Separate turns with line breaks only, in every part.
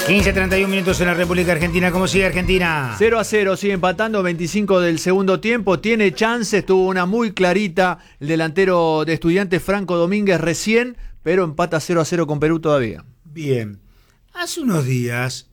15:31 minutos en la República Argentina. ¿Cómo sigue Argentina?
0-0, sigue empatando, 25 del segundo tiempo. Tiene chances, tuvo una muy clarita el delantero de Estudiantes Franco Domínguez recién, pero empata 0-0 con Perú todavía.
Bien. Hace unos días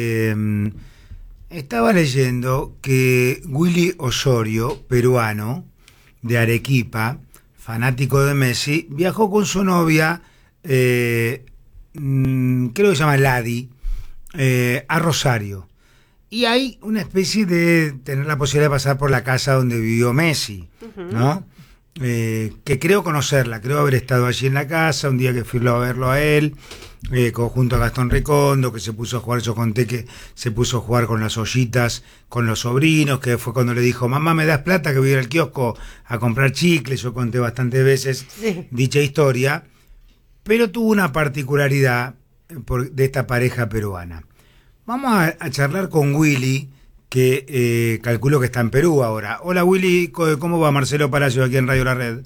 estaba leyendo que Willy Osorio, peruano, de Arequipa, fanático de Messi, viajó con su novia, creo que se llama Ladi, a Rosario. Y hay una especie de tener la posibilidad de pasar por la casa donde vivió Messi, ¿no? Que creo conocerla, creo haber estado allí en la casa, un día que fui a verlo a él, junto a Gastón Recondo, que se puso a jugar, yo conté que se puso a jugar con las ollitas, con los sobrinos, que fue cuando le dijo, mamá, ¿me das plata que voy a ir al kiosco a comprar chicles? Yo conté bastantes veces dicha historia, pero tuvo una particularidad de esta pareja peruana. Vamos a charlar con Willy, que calculo que está en Perú ahora. Hola Willy, ¿cómo va? Marcelo Palacio aquí en Radio La Red.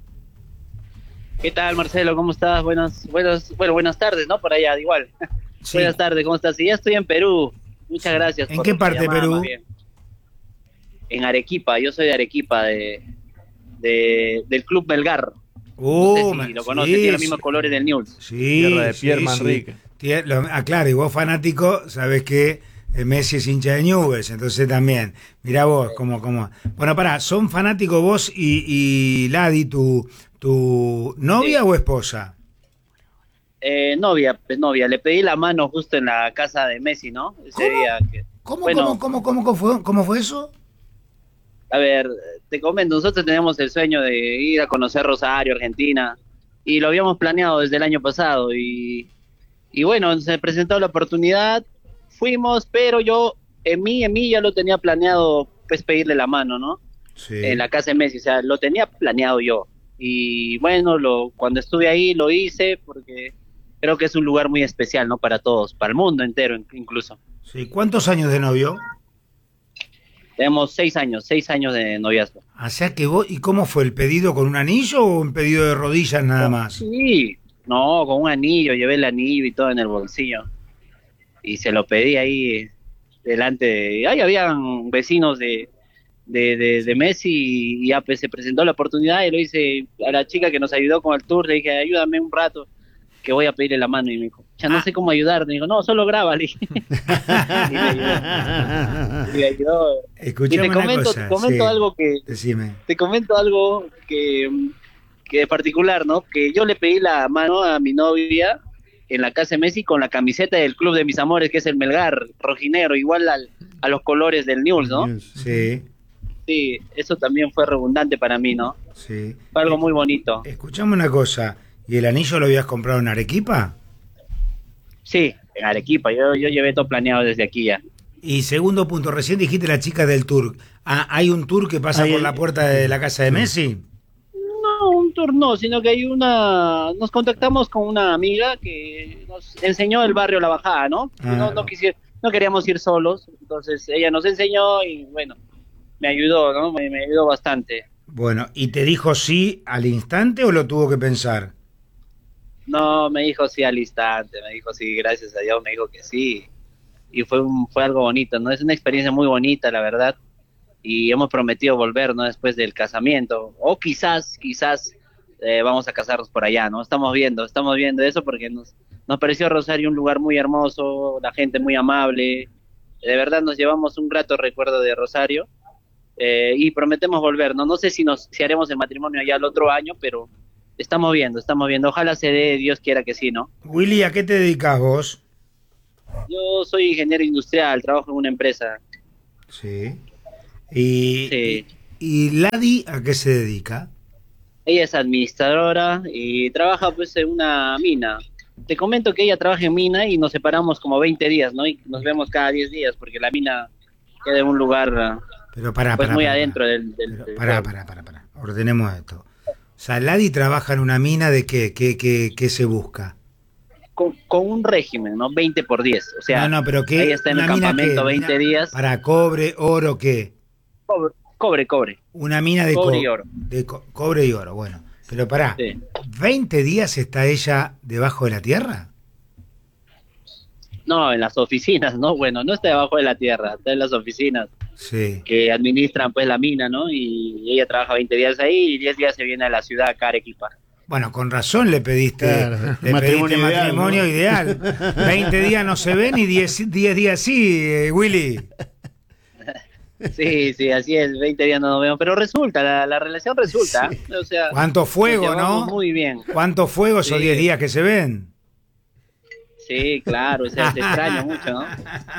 ¿Qué tal, Marcelo? ¿Cómo estás? Buenas tardes, ¿no? Por allá, igual. Sí. Buenas tardes, ¿cómo estás? Sí, ya estoy en Perú. Muchas gracias.
¿En qué parte de Perú?
En Arequipa, yo soy de Arequipa, del Club Melgar. No sé si lo conoces, tiene los mismos colores del Newell's.
Sí,
tierra de Pierre Manrique.
Claro, y vos fanático, sabés que Messi es hincha de Newell's, entonces también. Mirá vos, como. Bueno, pará, ¿son fanáticos vos y Ladi, tu novia o esposa?
Novia. Le pedí la mano justo en la casa de Messi, ¿no? Ese día que...
¿Cómo fue eso?
A ver, te comento, nosotros teníamos el sueño de ir a conocer Rosario, Argentina, y lo habíamos planeado desde el año pasado, y bueno, se presentó la oportunidad, fuimos, pero yo, en mí ya lo tenía planeado, pues pedirle la mano, ¿no?
Sí.
En la casa de Messi, o sea, lo tenía planeado yo, y bueno, cuando estuve ahí lo hice, porque creo que es un lugar muy especial, ¿no? Para todos, para el mundo entero incluso.
Sí, ¿cuántos años de novio?
Tenemos 6 años de noviazgo.
O sea que vos, ¿y cómo fue el pedido? ¿Con un anillo o un pedido de rodillas nada más?
Sí, no, con un anillo, llevé el anillo y todo en el bolsillo. Y se lo pedí ahí delante de... Ahí habían vecinos de Messi y ya pues se presentó la oportunidad y lo hice a la chica que nos ayudó con el tour, le dije, ayúdame un rato, que voy a pedirle la mano, y me dijo, ya no sé cómo ayudar, me dijo, no, solo grábale. Y me ayudó.
Escuchame,
y te comento algo que...
Decime.
Te comento algo que es particular, ¿no? Que yo le pedí la mano a mi novia en la casa de Messi con la camiseta del club de mis amores, que es el Melgar, rojinegro, igual a los colores del Newell's, ¿no?
Sí.
Sí, eso también fue redundante para mí, ¿no?
Sí.
Fue algo muy bonito.
Escuchame una cosa, ¿y el anillo lo habías comprado en Arequipa?
Sí, en Arequipa, yo llevé todo planeado desde aquí ya.
Y segundo punto, recién dijiste la chica del tour. ¿Hay un tour que pasa por la puerta de la casa de Messi?
No, un tour no, sino que nos contactamos con una amiga que nos enseñó el barrio La Bajada, ¿no? No queríamos ir solos, entonces ella nos enseñó y bueno, me ayudó, ¿no? Me ayudó bastante.
Bueno, ¿y te dijo sí al instante o lo tuvo que pensar?
No, me dijo sí al instante, me dijo sí, gracias a Dios, me dijo que sí. Y fue algo bonito, ¿no? Es una experiencia muy bonita, la verdad. Y hemos prometido volver, ¿no? Después del casamiento. O quizás vamos a casarnos por allá, ¿no? Estamos viendo eso porque nos pareció Rosario un lugar muy hermoso, la gente muy amable. De verdad nos llevamos un grato recuerdo de Rosario. Y prometemos volver, ¿no? No sé si haremos el matrimonio allá el otro año, pero estamos viendo. Ojalá se dé, Dios quiera que sí, ¿no?
Willy, ¿a qué te dedicas vos?
Yo soy ingeniero industrial, trabajo en una empresa.
Sí.
Sí.
¿Y Ladi a qué se dedica?
Ella es administradora y trabaja pues en una mina. Te comento que ella trabaja en mina y nos separamos como 20 días, ¿no? Y nos vemos cada 10 días porque la mina queda en un lugar
pero muy
adentro del
Pará. Ordenemos esto. O sea, Ladi trabaja en una mina de ¿qué se busca?
Con un régimen, ¿no? 20 por 10. O sea,
pero ¿qué?
Ella está en un campamento 20 días.
¿Para cobre, oro, qué?
Cobre.
Una mina de
cobre y oro.
De cobre y oro, bueno. Pero pará,
sí.
¿20 días está ella debajo de la tierra?
No, en las oficinas, ¿no? Bueno, no está debajo de la tierra, está en las oficinas
Sí.
que administran pues la mina, ¿no? Y ella trabaja 20 días ahí y 10 días se viene a la ciudad acá, a Arequipa.
Bueno, con razón le pediste,
Claro,
le
matrimonio
pediste
ideal,
matrimonio
¿no?
ideal. 20 días no se ven y 10 días sí, Willy.
Sí, sí, así es, 20 días no nos vemos, pero resulta, la relación resulta,
Sí.
o sea,
¿Cuánto
nos
fuego,
llevamos
no?
muy bien.
¿Cuánto fuego esos
Sí.
10 días que se ven?
Sí, claro, o sea, se extraña mucho, ¿no?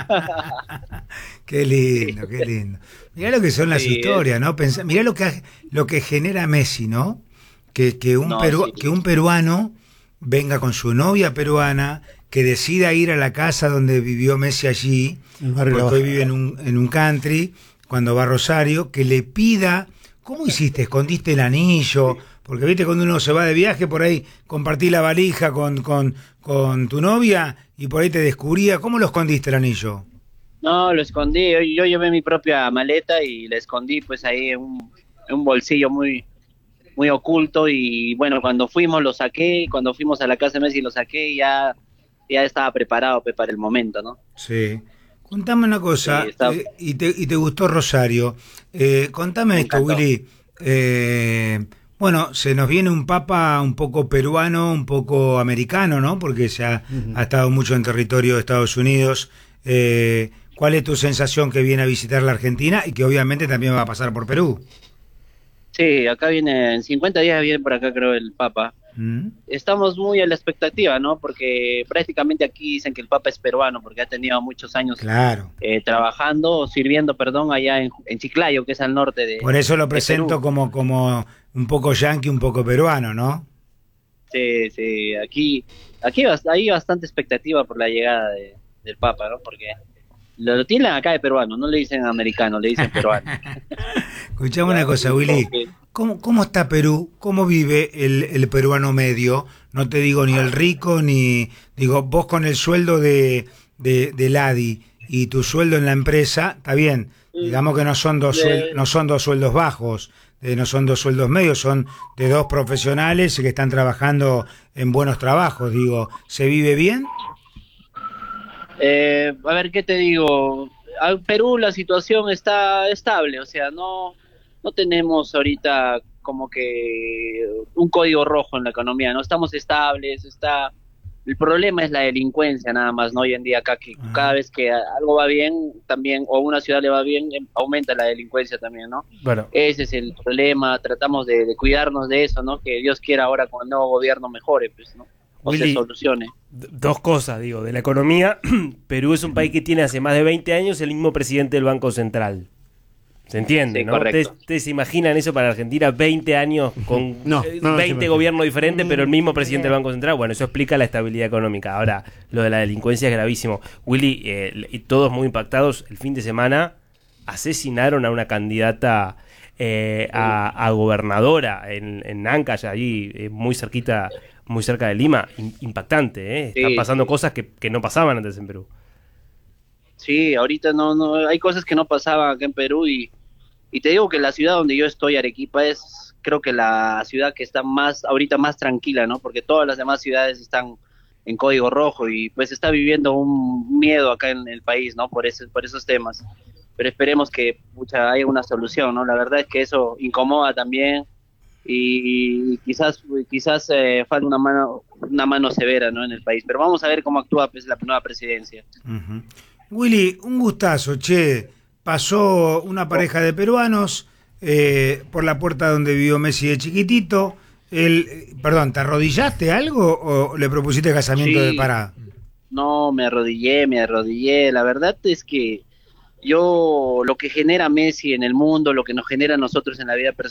Qué lindo, qué lindo. Mirá lo que son las
Sí,
historias, ¿no? Mirá lo que genera Messi, ¿no?
no, sí.
Que un peruano venga con su novia peruana, que decida ir a la casa donde vivió Messi allí,
El barrio La
porque hoy
Baja.
vive en un country, cuando va a Rosario, que le pida, ¿cómo hiciste? ¿Escondiste el anillo? Porque viste, cuando uno se va de viaje, por ahí compartí la valija con tu novia y por ahí te descubría. ¿Cómo lo escondiste el anillo?
No, lo escondí, yo llevé mi propia maleta y la escondí pues ahí en un bolsillo muy oculto y bueno, cuando fuimos lo saqué, cuando fuimos a la casa de Messi lo saqué y ya estaba preparado pues, para el momento, ¿no?
Sí. Contame una
Sí,
cosa, y te gustó Rosario. Contame
me
esto,
encantó.
Willy. Bueno, se nos viene un papa un poco peruano, un poco americano, ¿no? Porque ha estado mucho en territorio de Estados Unidos. ¿Cuál es tu sensación que viene a visitar la Argentina y que obviamente también va a pasar por Perú?
Sí, acá viene, en 50 días viene por acá creo el Papa.
¿Mm?
Estamos muy a la expectativa, ¿no? Porque prácticamente aquí dicen que el Papa es peruano porque ha tenido muchos años
Claro.
trabajando, sirviendo, perdón, allá en Chiclayo, que es al norte
Por eso lo
de Perú.
presento como un poco yanqui, un poco peruano, ¿no?
Sí, sí, hay bastante expectativa por la llegada del Papa, ¿no? Porque lo tienen acá de peruano, no le dicen americano, le dicen peruano.
Escuchame una
Ya,
cosa,
y como
Willy.
que,
¿Cómo está Perú? ¿Cómo vive el peruano medio? No te digo ni el rico, ni... Digo, vos con el sueldo del ADI y tu sueldo en la empresa, está bien. Digamos que
de-
no son dos sueldos bajos, no son dos sueldos medios, son de dos profesionales que están trabajando en buenos trabajos. Digo, ¿se vive bien?
a ver, ¿qué te digo? En Perú la situación está estable, o sea, no tenemos ahorita como que un código rojo en la economía, no estamos estables, el problema es la delincuencia nada más, ¿no? Hoy en día acá que cada
Ah,
vez que algo va bien, también, o una ciudad le va bien, aumenta la delincuencia también, ¿no?
Bueno,
Ese es el problema, tratamos de cuidarnos de eso, ¿no? Que Dios quiera ahora con el nuevo gobierno mejore, pues, ¿no? O se
Willy,
solucione.
dos cosas, digo, de la economía. Perú es un país que tiene hace más de 20 años el mismo presidente del Banco Central. ¿Se entiende,
Sí,
no?
correcto.
¿Ustedes se imaginan eso para Argentina? 20 años con
No, no,
20
no.
gobiernos diferentes, pero el mismo presidente del Banco Central. Bueno, eso explica la estabilidad económica. Ahora, lo de la delincuencia es gravísimo. Willy, y todos muy impactados, el fin de semana asesinaron a una candidata a gobernadora en Ancash, allí muy cerquita, muy cerca de Lima. Impactante, ¿eh? Están
Sí,
pasando
sí.
cosas que no pasaban antes en Perú.
Sí, ahorita no, hay cosas que no pasaban acá en Perú y te digo que la ciudad donde yo estoy, Arequipa, es creo que la ciudad que está ahorita más tranquila, ¿no? Porque todas las demás ciudades están en código rojo y pues está viviendo un miedo acá en el país, ¿no? Por esos temas. Pero esperemos que pucha, haya una solución, ¿no? La verdad es que eso incomoda también y quizás falta una mano severa, ¿no? En el país. Pero vamos a ver cómo actúa pues la nueva presidencia.
ujú. Willy, un gustazo, che. Pasó una pareja de peruanos por la puerta donde vivió Messi de chiquitito. Perdón, ¿te arrodillaste algo o le propusiste casamiento de
Sí,
parada?
no, me arrodillé. La verdad es que yo, lo que genera Messi en el mundo, lo que nos genera a nosotros en la vida personal,